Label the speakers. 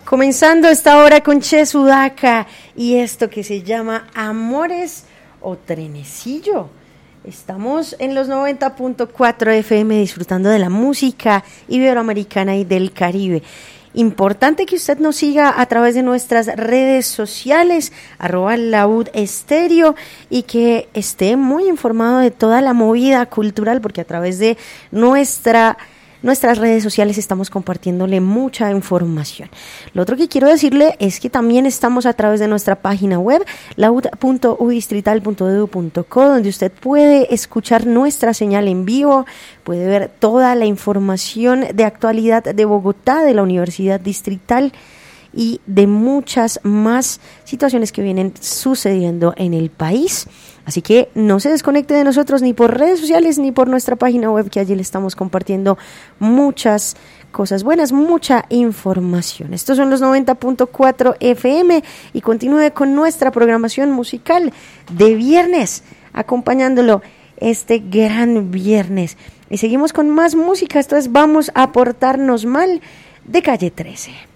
Speaker 1: Comenzando esta hora con Che Sudaca y esto que se llama Amores o Trenecillo. Estamos en los 90.4 FM disfrutando de la música iberoamericana y del Caribe. Importante que usted nos siga a través de nuestras redes sociales, @laud_estéreo, y que esté muy informado de toda la movida cultural, porque a través de nuestras redes sociales estamos compartiéndole mucha información. Lo otro que quiero decirle es que también estamos a través de nuestra página web, laud.udistrital.edu.co, donde usted puede escuchar nuestra señal en vivo, puede ver toda la información de actualidad de Bogotá, de la Universidad Distrital y de muchas más situaciones que vienen sucediendo en el país. Así que no se desconecte de nosotros ni por redes sociales ni por nuestra página web, que allí le estamos compartiendo muchas cosas buenas, mucha información. Estos son los 90.4 FM y continúe con nuestra programación musical de viernes, acompañándolo este gran viernes. Y seguimos con más música. Esto es Vamos a Portarnos Mal, de Calle 13.